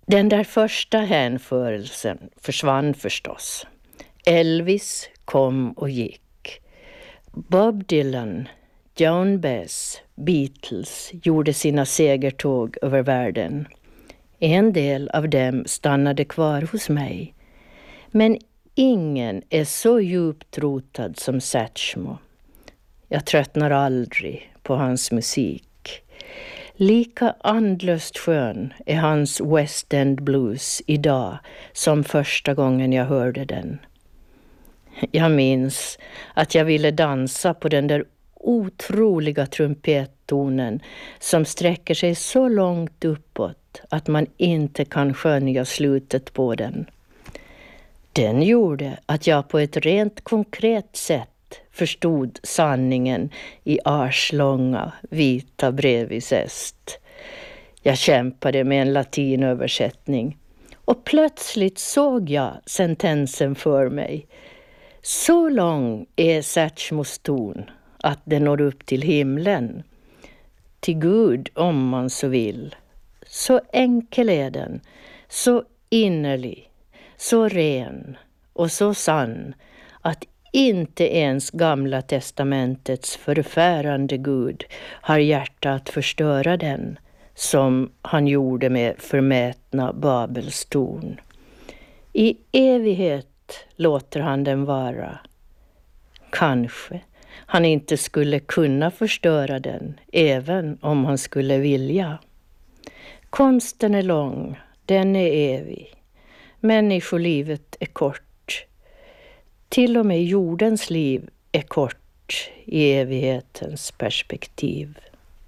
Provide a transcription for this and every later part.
Den där första hänförelsen försvann förstås. Elvis kom och gick. Bob Dylan, Joan Baez, Beatles gjorde sina segertåg över världen. En del av dem stannade kvar hos mig. Men ingen är så djupt rotad som Satchmo. Jag tröttnar aldrig på hans musik. Lika andlöst skön är hans West End Blues idag som första gången jag hörde den. Jag minns att jag ville dansa på den där otroliga trumpettonen som sträcker sig så långt uppåt att man inte kan skönja slutet på den. Den gjorde att jag på ett rent konkret sätt förstod sanningen i arslånga vita brevisest. Jag kämpade med en latinöversättning och plötsligt såg jag sentensen för mig. Så lång är Satchmos ton att den når upp till himlen. Till Gud om man så vill. Så enkel är den, så innerlig, så ren och så sann att inte ens Gamla testamentets förfärande Gud har hjärta att förstöra den, som han gjorde med förmätna Babels torn. I evighet låter han den vara. Kanske han inte skulle kunna förstöra den, även om han skulle vilja. Konsten är lång, den är evig. Människolivet är kort. Till och med jordens liv är kort i evighetens perspektiv.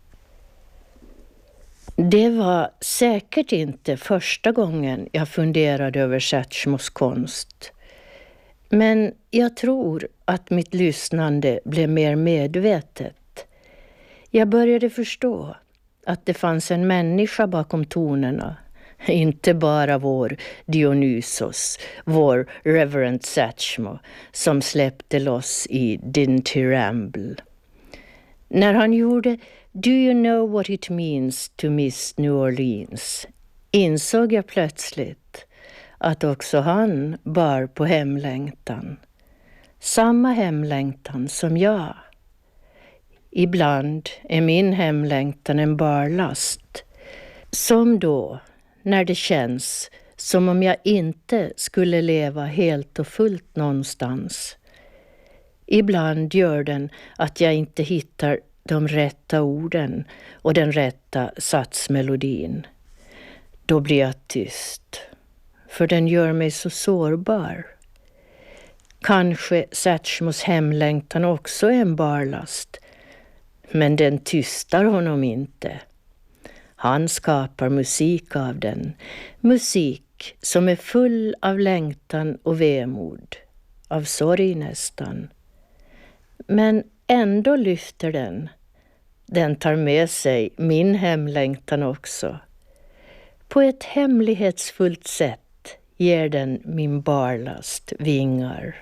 Det var säkert inte första gången jag funderade över Satchmos konst. Men jag tror att mitt lyssnande blev mer medvetet. Jag började förstå att det fanns en människa bakom tonerna. Inte bara vår Dionysos, vår Reverend Satchmo, som släppte loss i Dithyramble. När han gjorde Do you know what it means to miss New Orleans insåg jag plötsligt att också han bar på hemlängtan. Samma hemlängtan som jag. Ibland är min hemlängtan en barlast. Som då, när det känns som om jag inte skulle leva helt och fullt någonstans. Ibland gör den att jag inte hittar de rätta orden och den rätta satsmelodin. Då blir jag tyst, för den gör mig så sårbar. Kanske Satchmos hemlängtan också är en barlast, men den tystar honom inte. Han skapar musik av den, musik som är full av längtan och vemod, av sorg nästan. Men ändå lyfter den. Den tar med sig min hemlängtan också. På ett hemlighetsfullt sätt ger den min barlast vingar.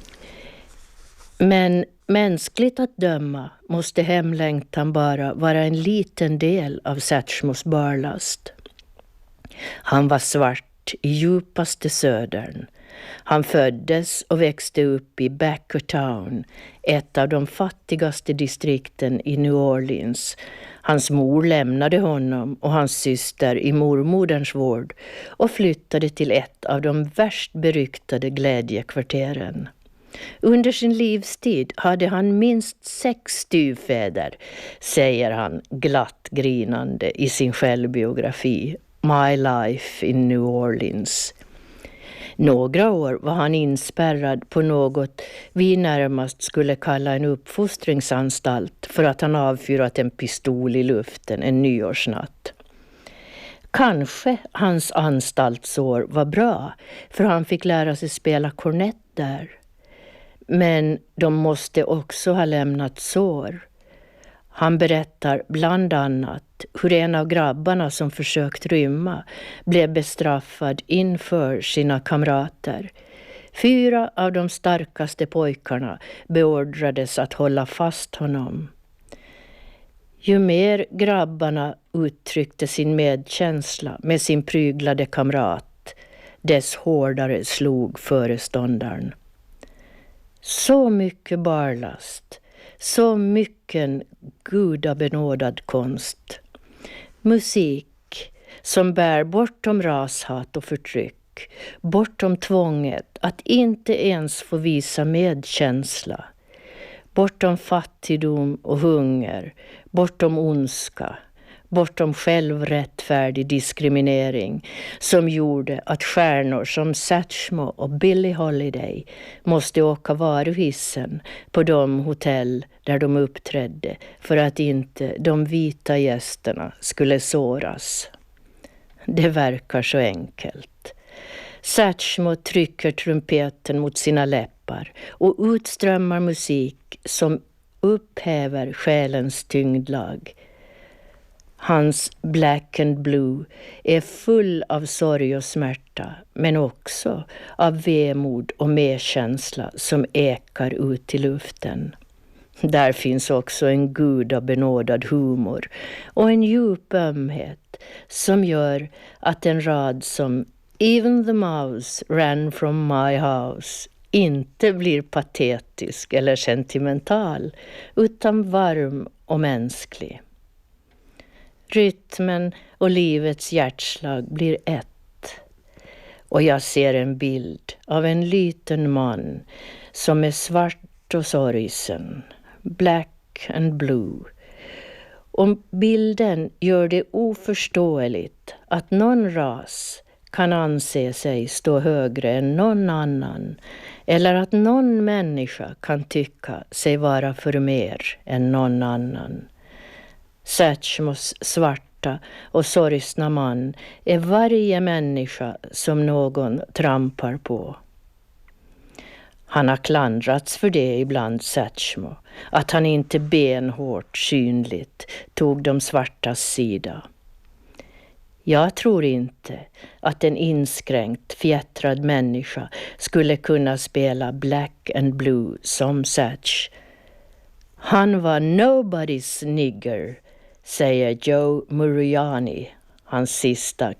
Men mänskligt att döma måste hemlängtan bara vara en liten del av Satchmos barlast. Han var svart i djupaste södern. Han föddes och växte upp i Backer Town, ett av de fattigaste distrikten i New Orleans. Hans mor lämnade honom och hans syster i mormoderns vård och flyttade till ett av de värst beryktade glädjekvarteren. Under sin livstid hade han minst 6 styvfäder, säger han glatt grinande i sin självbiografi My Life in New Orleans. Några år var han inspärrad på något vi närmast skulle kalla en uppfostringsanstalt för att han avfyrat en pistol i luften en nyårsnatt. Kanske hans anstaltsår var bra, för han fick lära sig spela kornett där. Men de måste också ha lämnat sår. Han berättar bland annat hur en av grabbarna som försökt rymma blev bestraffad inför sina kamrater. 4 av de starkaste pojkarna beordrades att hålla fast honom. Ju mer grabbarna uttryckte sin medkänsla med sin pryglade kamrat, dess hårdare slog föreståndaren. Så mycket barlast, så mycket gudabenådad konst. Musik som bär bortom rashat och förtryck, bortom tvånget att inte ens få visa medkänsla, bortom fattigdom och hunger, bortom ondska, bortom självrättfärdig diskriminering som gjorde att stjärnor som Satchmo och Billie Holiday måste åka varuhissen på de hotell där de uppträdde för att inte de vita gästerna skulle såras. Det verkar så enkelt. Satchmo trycker trumpeten mot sina läppar och utströmmar musik som upphäver själens tyngdlag. Hans Black and Blue är full av sorg och smärta, men också av vemod och medkänsla som ekar ut i luften. Där finns också en gudabenådad humor och en djup ömhet som gör att en rad som "Even the mouse ran from my house" inte blir patetisk eller sentimental, utan varm och mänsklig. Rytmen och livets hjärtslag blir ett. Och jag ser en bild av en liten man som är svart och sorgsen, black and blue. Och bilden gör det oförståeligt att någon ras kan anse sig stå högre än någon annan, eller att någon människa kan tycka sig vara för mer än någon annan. Satchmos svarta och sorgsna man är varje människa som någon trampar på. Han har klandrats för det ibland, Satchmo, att han inte benhårt synligt tog de svartas sida. Jag tror inte att en inskränkt, fjättrad människa skulle kunna spela Black and Blue som Satch. Han var nobody's nigger, säger Joe Muriani, hans sista